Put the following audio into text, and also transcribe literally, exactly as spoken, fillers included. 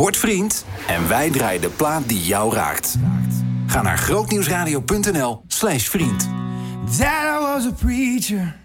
Word vriend en wij draaien de plaat die jou raakt. Ga naar grootnieuwsradio.nl slash vriend. Dad, I was a preacher.